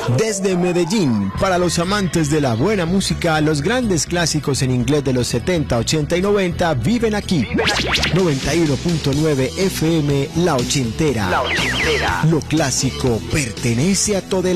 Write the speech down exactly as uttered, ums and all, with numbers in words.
Desde Medellín, para los amantes de la buena música, los grandes clásicos en inglés de los setenta, ochenta y noventa viven aquí. noventa y uno punto nueve F M, La Ochentera. La Ochentera. Lo clásico pertenece a todo el